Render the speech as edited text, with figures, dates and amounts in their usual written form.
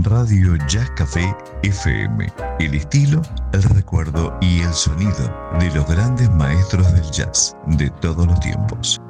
Radio Jazz Café FM. El estilo, el recuerdo y el sonido de los grandes maestros del jazz de todos los tiempos.